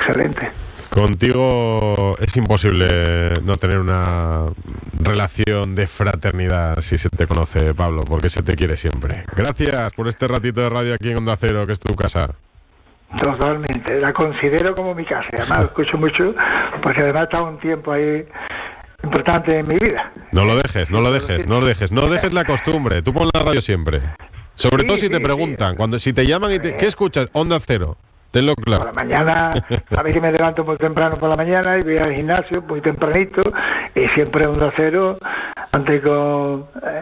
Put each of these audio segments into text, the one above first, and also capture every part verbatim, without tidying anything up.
excelente. Contigo es imposible no tener una relación de fraternidad si se te conoce, Pablo, porque se te quiere siempre. Gracias por este ratito de radio aquí en Onda Cero, que es tu casa. Totalmente, la considero como mi casa. Además, lo escucho mucho porque además está un tiempo ahí importante en mi vida. No lo dejes, no lo dejes, no lo dejes, no dejes la costumbre. Tú pon la radio siempre. Sobre sí, todo si sí, te preguntan, sí. cuando si te llaman y te, ¿qué escuchas? Onda Cero. Tenlo claro. Por la mañana, sabéis que me levanto muy temprano por la mañana y voy al gimnasio muy tempranito y siempre Onda Cero, antes con, eh,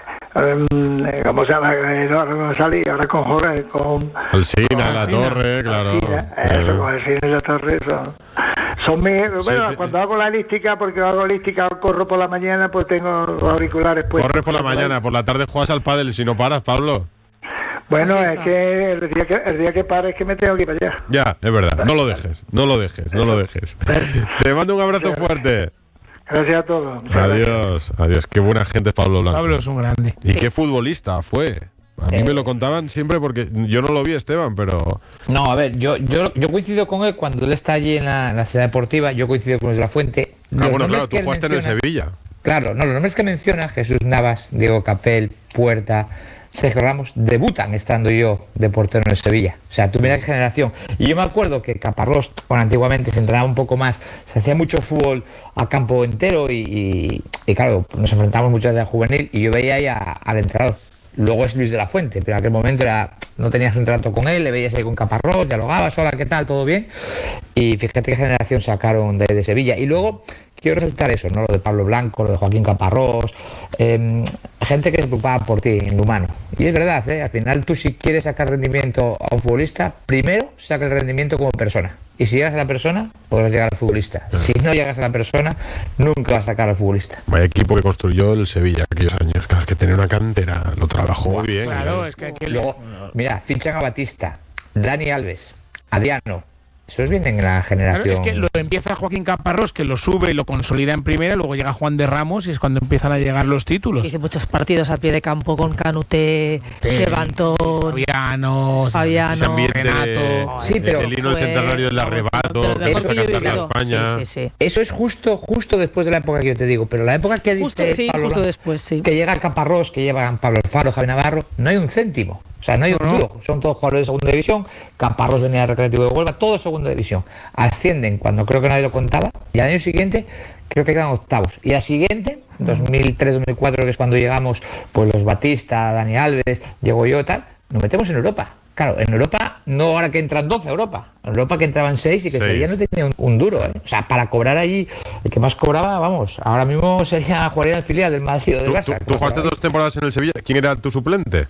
eh, ¿cómo se llama? Eh, no, no salí, ahora con Jorge, con... Alsina, La Torre, claro. Alsina, eso, Eh. con Alsina y La Torre, son... Son mis, bueno, Sí, cuando hago la elíptica, porque hago elística, corro por la mañana, pues tengo los auriculares puestos. Corres por la mañana, por la tarde juegas al pádel si no paras, Pablo. Bueno, Así es está. que el día que el día que pare es que me tengo que ir para allá. Ya, es verdad. No lo dejes, no lo dejes, no lo dejes. Te mando un abrazo fuerte. Gracias a todos. Muchas gracias. Adiós, adiós. Qué buena gente es Pablo Blanco. Pablo es un grande. Y qué futbolista fue. A mí Eh. me lo contaban siempre porque yo no lo vi, Esteban, pero... No, a ver, yo, yo, yo coincido con él cuando él está allí en la, en la ciudad deportiva, yo coincido con Luis de la Fuente. Ah, Los bueno, nombres claro, que tú él jugaste en el menciona- Sevilla. Claro, no, los nombres que menciona, Jesús Navas, Diego Capel, Puerta, Sergio Ramos, debutan estando yo de portero en el Sevilla. O sea, tú mira qué generación. Y yo me acuerdo que Caparrós, bueno, antiguamente se entrenaba un poco más, se hacía mucho fútbol a campo entero y, y, y claro, nos enfrentamos muchas veces a juvenil y yo veía ahí a- al entrenador. Luego es Luis de la Fuente, pero en aquel momento era, no tenías un trato con él, le veías ahí con Caparrós, dialogabas, hola, ¿qué tal? ¿Todo bien? Y fíjate qué generación sacaron de, de Sevilla. Y luego quiero resaltar eso, ¿no? Lo de Pablo Blanco, lo de Joaquín Caparrós, eh, gente que se preocupaba por ti en lo humano. Y es verdad, ¿eh? Al final tú si quieres sacar rendimiento a un futbolista, primero saca el rendimiento como persona. Y si llegas a la persona, podrás llegar al futbolista. Si no llegas a la persona, nunca vas a sacar al futbolista. Vaya equipo que construyó el Sevilla aquellos años. Claro, es que tenía una cantera, lo trabajó muy bien. Claro, ¿eh? es que aquel... Luego, mira, fichan a Batista, Dani Alves, Adriano. Esos vienen en la Claro, generación. es que lo empieza Joaquín Caparrós, que lo sube y lo consolida en primera, luego llega Juan de Ramos y es cuando empiezan a llegar los títulos. Hice muchos partidos a pie de campo con Canute, Sí. Chevantón, Fabiano, Ese Fabiano, ambiente Renato. Sí, pero el hino del fue- centenario del arrebato, de lo que mejor fue que yo he cantar la vivido. España. Sí, sí, sí. Eso es justo, justo después de la época que yo te digo, pero la época que Justo, dice sí, Pablo justo Blanco, después, sí. que llega Caparrós, que llevan Pablo Alfaro, Javi Navarro, no hay un céntimo. O sea, no hay un No, no. duro. Son todos jugadores de segunda división. Caparrós venía de Recreativo de Huelva, todo segunda división. Ascienden cuando creo que nadie lo contaba. Y al año siguiente creo que quedan octavos. Y al siguiente, dos mil tres dos mil cuatro, que es cuando llegamos, pues los Batista, Dani Alves, llego yo, tal, nos metemos en Europa. Claro, en Europa, no ahora que entran doce a Europa. En Europa que entraban seis y que Seis. Sevilla no tenía un, un duro, ¿eh? O sea, para cobrar allí, el que más cobraba, vamos, ahora mismo sería jugaría en el filial del Madrid o del ¿Tú, Barça. tú- que tú más jugaste cobraba. dos temporadas en el Sevilla. ¿Quién era tu suplente?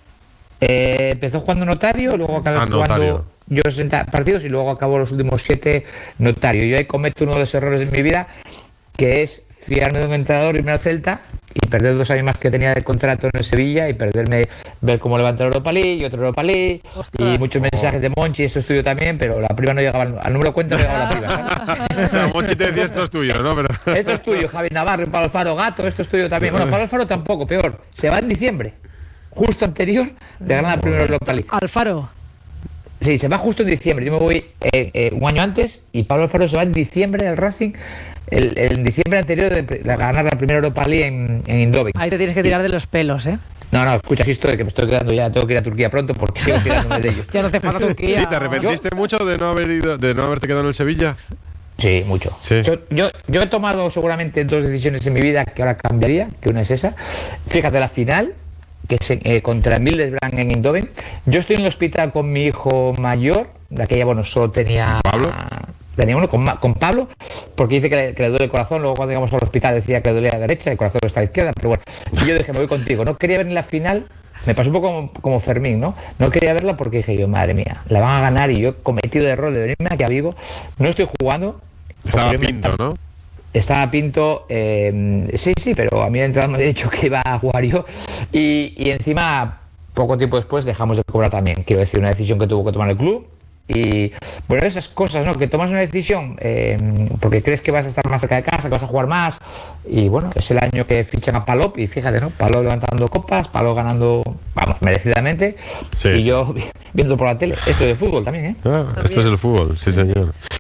Eh, empezó jugando Notario, luego acabé Ah, jugando Notario. yo sesenta partidos y luego acabó los últimos siete Notario. Yo ahí cometo uno de los errores de mi vida, que es fiarme de un entrenador, irme al Celta y perder dos años más que tenía de contrato en el Sevilla y perderme, ver cómo levantar Europa League y otro Europa League Ostras. y muchos mensajes de Monchi, esto es tuyo también, pero la prima no llegaba, al al número de cuenta no llegaba la prima, ¿sabes? O sea, Monchi te decía esto es tuyo, ¿no? Pero... Esto es tuyo, Javi Navarro, Pablo Alfaro, Gato, esto es tuyo también. Bueno, Pablo Alfaro tampoco, peor. Se va en diciembre, justo anterior de ganar la primera Europa League. Alfaro. Sí, se va justo en diciembre. Yo me voy eh, eh, un año antes y Pablo Alfaro se va en diciembre al Racing, el, el en diciembre anterior de, de ganar la primera Europa League en, en Eindhoven. Ahí te tienes que tirar de los pelos, ¿eh? No, no, escucha, si estoy, que me estoy quedando ya, tengo que ir a Turquía pronto porque sigo tirándome de ellos. Ya no hace falta Turquía. Sí, ¿te arrepentiste mucho de no haber ido, de no haberte quedado en el Sevilla? Sí, mucho. Sí. Yo, yo, yo he tomado seguramente dos decisiones en mi vida que ahora cambiaría, que una es esa. Fíjate, la final, que es eh, contra Middlesbrough en Eindhoven. Yo estoy en el hospital con mi hijo mayor, de aquella, bueno, solo tenía... ¿Pablo? Tenía uno con, Ma- con Pablo, porque dice que le, que le duele el corazón. Luego cuando llegamos al hospital decía que le dolía a la derecha, el corazón está a la izquierda, pero bueno. Y yo dije, me voy contigo. No quería ver en la final. Me pasó un poco como, como Fermín, ¿no? No quería verla porque dije yo, madre mía, la van a ganar y yo he cometido el error de venirme aquí a Vigo. No estoy jugando. Estaba porque yo me- Pinto, ¿no? Estaba Pinto, eh, sí, sí, pero a mí el entrenador me había dicho que iba a jugar yo. Y, y encima, poco tiempo después, dejamos de cobrar también. Quiero decir, una decisión que tuvo que tomar el club. Y bueno, esas cosas, ¿no? Que tomas una decisión eh, porque crees que vas a estar más cerca de casa, que vas a jugar más. Y bueno, es el año que fichan a Palop. Y fíjate, ¿no? Palop levantando copas, Palop ganando, vamos, merecidamente. Sí, y sí. yo viendo por la tele. Esto es de fútbol también, ¿eh? Ah, esto es el fútbol, sí señor.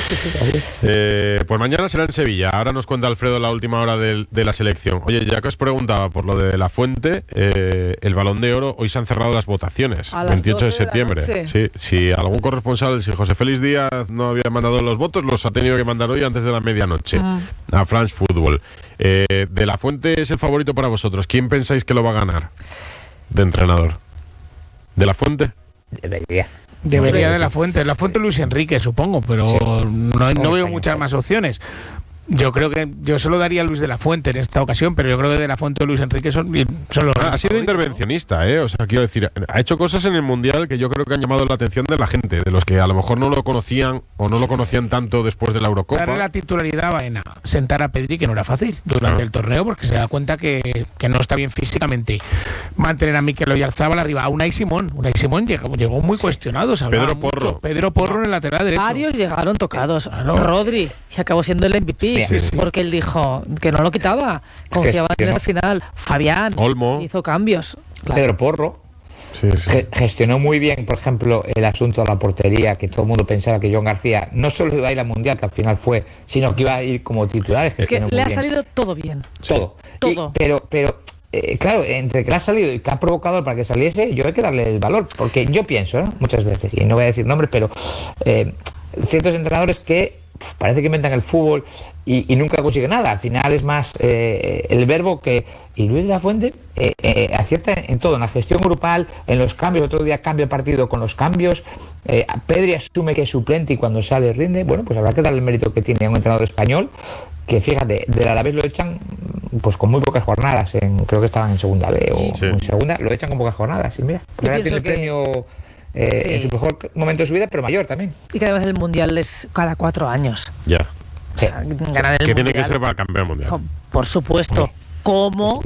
Eh, pues mañana será en Sevilla. Ahora nos cuenta Alfredo la última hora de, de la selección. Oye, ya que os preguntaba por lo de La Fuente, eh, el Balón de Oro, hoy se han cerrado las votaciones, a las veintiocho de doce septiembre. de la noche. Sí, si algún corresponsal, si José Félix Díaz no había mandado los votos, los ha tenido que mandar hoy antes de la medianoche mm. a France Football. Eh, de La Fuente es el favorito para vosotros. ¿Quién pensáis que lo va a ganar de entrenador? ¿De La Fuente? Debería. Debería de La Fuente. La Fuente Luis Enrique, supongo, pero sí. no, no veo muchas más opciones. Yo creo que yo se lo daría a Luis de la Fuente en esta ocasión, pero yo creo que de la Fuente o Luis Enrique son, son los Ha sido intervencionista, ¿eh? O sea, quiero decir, ha hecho cosas en el Mundial que yo creo que han llamado la atención de la gente, de los que a lo mejor no lo conocían o no lo conocían tanto después de la Eurocopa. Darle la titularidad a Baena, sentar a Pedri, que no era fácil durante ah. el torneo, porque se da cuenta que, que no está bien físicamente. Mantener a Mikel Oyarzabal arriba, a Unai Simón. Unai Simón llegó, llegó muy cuestionado. Pedro Porro. Mucho. Pedro Porro en el lateral derecho. Varios llegaron tocados. Claro. Rodri, se acabó siendo el M V P. Sí, sí. Porque él dijo que no lo quitaba, confiaba en el final. Fabián Olmo hizo cambios. Claro. Pedro Porro sí, sí. gestionó muy bien, por ejemplo, el asunto de la portería, que todo el mundo pensaba que John García no solo iba a ir al Mundial, que al final fue, sino que iba a ir como titular. Es que le ha salido todo bien. Todo. Todo. Y, pero, pero eh, claro, entre que le ha salido y que ha provocado para que saliese, yo hay que darle el valor, porque yo pienso, ¿no? Muchas veces, y no voy a decir nombres, pero eh, ciertos entrenadores que parece que inventan el fútbol y, y nunca consiguen nada. Al final es más eh, el verbo que... Y Luis de la Fuente eh, eh, acierta en todo, en la gestión grupal, en los cambios. Otro día cambia el partido con los cambios. Eh, Pedri asume que es suplente y cuando sale rinde. Bueno, pues habrá que darle el mérito que tiene a un entrenador español, que fíjate, del Alavés lo echan pues con muy pocas jornadas. En, creo que estaban en segunda B o sí. en segunda. Lo echan con pocas jornadas. Y mira, ahora tiene el que... premio... Eh, sí. En su mejor momento de su vida, pero mayor también. Y que además el Mundial es cada cuatro años. Ya. O sea, ganar el que mundial, tiene que ser para campeón mundial. Por supuesto. Como,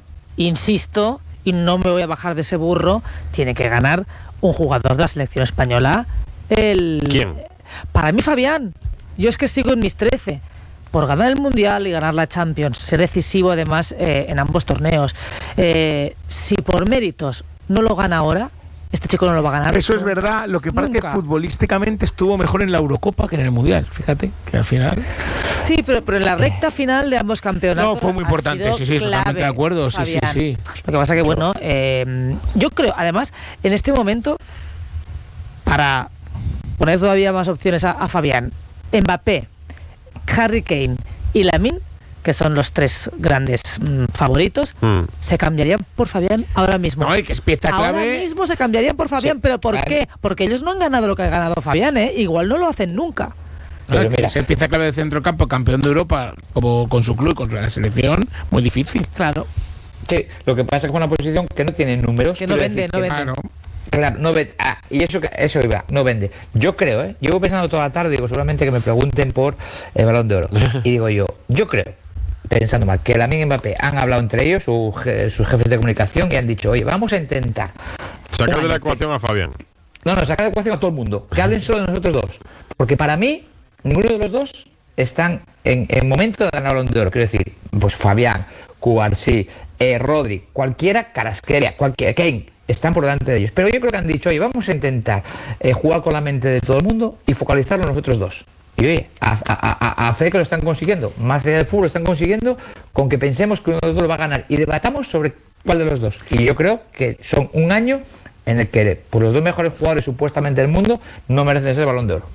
insisto, y no me voy a bajar de ese burro, tiene que ganar un jugador de la selección española. El... ¿Quién? Para mí, Fabián. Yo es que sigo en mis trece. Por ganar el Mundial y ganar la Champions, ser decisivo además eh, en ambos torneos. Eh, si por méritos no lo gana ahora, este chico no lo va a ganar. Eso es verdad, lo que pasa es que futbolísticamente estuvo mejor en la Eurocopa que en el Mundial, fíjate, que al final... Sí, pero, pero en la recta final de ambos campeonatos... No, fue muy importante, sí, sí, clave, totalmente de acuerdo, sí, Fabián. sí, sí. Lo que pasa que, bueno, eh, yo creo, además, en este momento, para poner todavía más opciones a, a Fabián, Mbappé, Harry Kane y Lamine, que son los tres grandes mmm, favoritos, mm. se cambiarían por Fabián ahora mismo. No, que es pieza clave. Ahora mismo se cambiarían por Fabián, sí, pero ¿por claro. qué? Porque ellos no han ganado lo que ha ganado Fabián, ¿eh? Igual no lo hacen nunca. Pero mira, ser pieza clave de centrocampo, campeón de Europa, como con su club, con la selección, muy difícil. Claro. Sí, lo que pasa es que es una posición que no tiene números. Que no vende, no vende. Claro. Claro, no vende. Ah, y eso, eso iba, no vende. Yo creo, ¿eh? Llevo pensando toda la tarde, digo, seguramente que me pregunten por el Balón de Oro. Y digo yo, yo creo, pensando mal, que Lamine y Mbappé han hablado entre ellos, su, sus jefes de comunicación, y han dicho, oye, vamos a intentar sacar de la ecuación a Fabián. No, no, sacar de la ecuación a todo el mundo. Que hablen solo de nosotros dos. Porque para mí, ninguno de los dos están en, en momento de ganar el Balón de Oro. Quiero decir, pues Fabián, Cubarsí, eh, Rodri, cualquiera, Carrasquelia, cualquiera, Kane, están por delante de ellos. Pero yo creo que han dicho, oye, vamos a intentar eh, jugar con la mente de todo el mundo y focalizarlo en nosotros dos. Y oye, a, a, a, a fe que lo están consiguiendo. Más allá del fútbol lo están consiguiendo con que pensemos que uno de los dos lo va a ganar y debatamos sobre cuál de los dos. Y yo creo que son un año en el que pues, los dos mejores jugadores supuestamente del mundo no merecen ese Balón de Oro.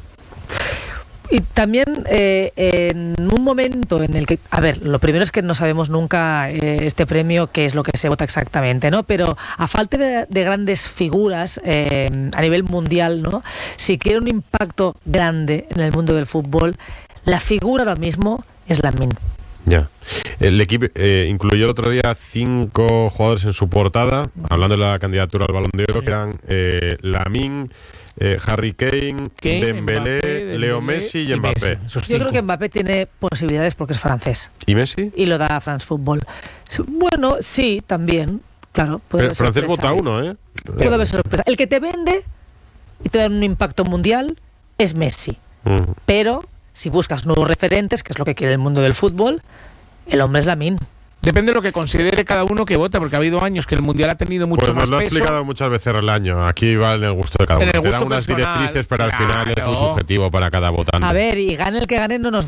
Y también eh, en un momento en el que, a ver, lo primero es que no sabemos nunca eh, este premio qué es lo que se vota exactamente, ¿no? Pero a falta de, de grandes figuras eh, a nivel mundial, ¿no? Si quiere un impacto grande en el mundo del fútbol, la figura ahora mismo es Lamine. Ya. El equipo eh, incluyó el otro día cinco jugadores en su portada, hablando de la candidatura al Balón de Oro, sí. que eran eh, Lamine, Eh, Harry Kane, Kane Dembélé, Mbappé, Leo Messi y, y Mbappé. Messi. Yo creo que Mbappé tiene posibilidades porque es francés. ¿Y Messi? Y lo da a France Football. Bueno, sí, también, claro. Pero francés vota uno, ¿eh? Puede haber sorpresa. El que te vende y te da un impacto mundial es Messi. Uh-huh. Pero si buscas nuevos referentes, que es lo que quiere el mundo del fútbol, el hombre es Lamine. Depende de lo que considere cada uno que vota, porque ha habido años que el Mundial ha tenido mucho pues más nos lo he peso. explicado muchas veces el año. Aquí va en el gusto de cada En uno. el Te dan gusto unas personal, directrices, pero claro. al final es muy subjetivo para cada votante. A ver, y gane el que gane, no nos